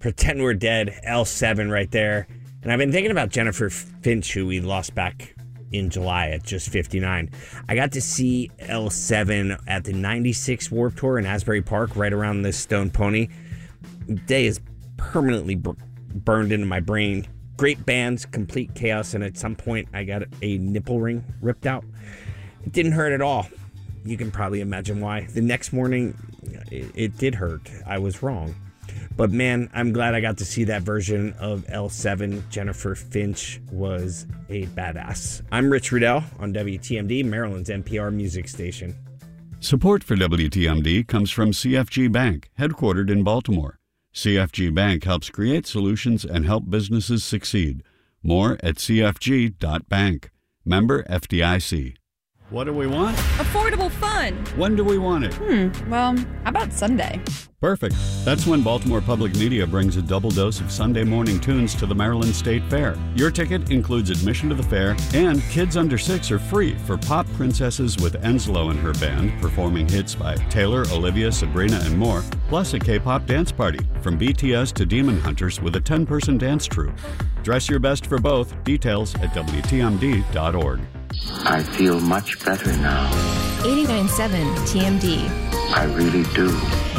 Pretend We're Dead, L7 right there. And I've been thinking about Jennifer Finch, who we lost back in July at just 59. I got to see L7 at the 96 Warped Tour in Asbury Park, right around the Stone Pony. The day is permanently burned into my brain. Great bands, complete chaos, and at some point I got a nipple ring ripped out. It didn't hurt at all. You can probably imagine why. The next morning, it did hurt. I was wrong. But man, I'm glad I got to see that version of L7. Jennifer Finch was a badass. I'm Rich Riddell on WTMD, Maryland's NPR music station. Support for WTMD comes from CFG Bank, headquartered in Baltimore. CFG Bank helps create solutions and help businesses succeed. More at cfg.bank. Member FDIC. What do we want? Affordable fun. When do we want it? Well, how about Sunday? Perfect. That's when Baltimore Public Media brings a double dose of Sunday morning tunes to the Maryland State Fair. Your ticket includes admission to the fair, and kids under 6 are free for Pop Princesses with Enslow and her band, performing hits by Taylor, Olivia, Sabrina, and more, plus a K-pop dance party, from BTS to Demon Hunters with a 10-person dance troupe. Dress your best for both. Details at WTMD.org. I feel much better now. 89.7 TMD. I really do.